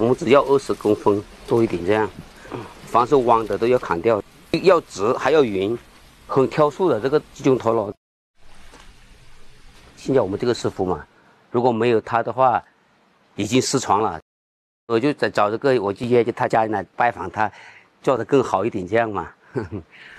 我们只要20公分多一点这样，凡是弯的都要砍掉，要直还要匀，很挑数的这个集中头脑。现在我们这个师傅嘛，如果没有他的话，已经失传了。我就找这个，我就约他家里来拜访他，做得更好一点这样嘛。